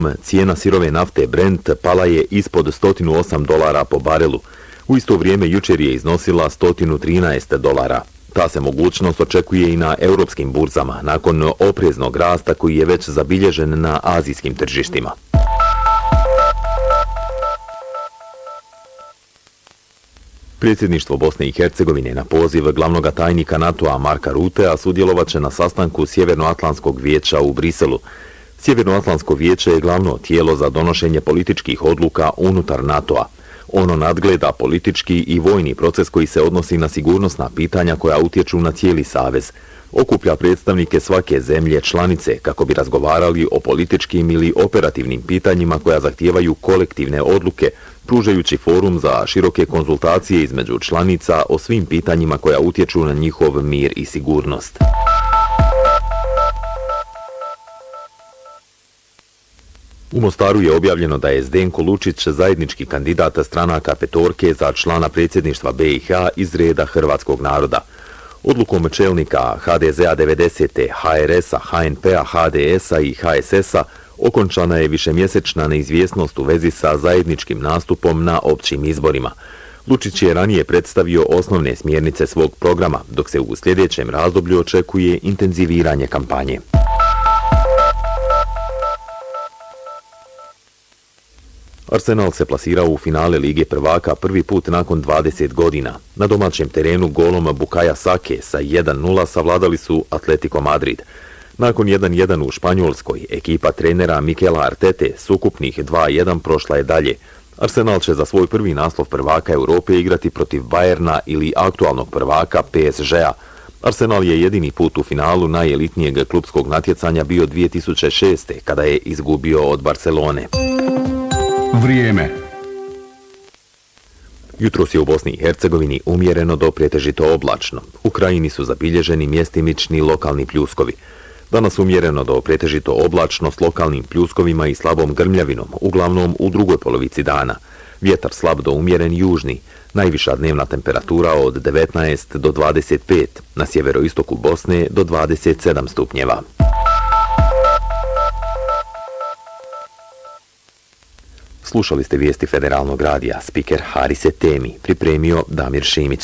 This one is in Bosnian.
Cijena sirove nafte Brent pala je ispod $108 po barelu. U isto vrijeme jučer je iznosila $113. Ta se mogućnost očekuje i na europskim burzama, nakon opreznog rasta koji je već zabilježen na azijskim tržištima. Predsjedništvo Bosne i Hercegovine na poziv glavnog tajnika NATO-a Marka Rutea sudjelovat će na sastanku Sjevernoatlantskog vijeća u Briselu. Sjevernoatlantsko vijeće je glavno tijelo za donošenje političkih odluka unutar NATO-a. Ono nadgleda politički i vojni proces koji se odnosi na sigurnosna pitanja koja utječu na cijeli savez. Okuplja predstavnike svake zemlje članice kako bi razgovarali o političkim ili operativnim pitanjima koja zahtijevaju kolektivne odluke, pružajući forum za široke konzultacije između članica o svim pitanjima koja utječu na njihov mir i sigurnost. U Mostaru je objavljeno da je Zdenko Lučić zajednički kandidat stranaka petorke za člana predsjedništva BiH iz reda hrvatskog naroda. Odlukom čelnika HDZ-a 90. HRS-a, HNP-a, HDS-a i HSS-a okončana je višemjesečna neizvjesnost u vezi sa zajedničkim nastupom na općim izborima. Lučić je ranije predstavio osnovne smjernice svog programa, dok se u sljedećem razdoblju očekuje intenziviranje kampanje. Arsenal se plasirao u finale Lige prvaka prvi put nakon 20 godina. Na domaćem terenu golom Bukaja Sake sa 1:0 savladali su Atletico Madrid. Nakon 1:1 u Španjolskoj, ekipa trenera Mikela Artete s ukupnih 2:1 prošla je dalje. Arsenal će za svoj prvi naslov prvaka Europe igrati protiv Bayerna ili aktualnog prvaka PSG-a. Arsenal je jedini put u finalu najelitnijeg klupskog natjecanja bio 2006. kada je izgubio od Barcelone. Vrijeme. Jutros je u Bosni i Hercegovini umjereno do pretežito oblačno. U krajini su zabilježeni mjestimični lokalni pljuskovi. Danas umjereno do pretežito oblačno s lokalnim pljuskovima i slabom grmljavinom, uglavnom u drugoj polovici dana. Vjetar slab do umjeren južni, najviša dnevna temperatura od 19 do 25, na sjeveroistoku Bosne do 27 stupnjeva. Slušali ste vijesti Federalnog radija, spiker Harise Temi, pripremio Damir Šimić.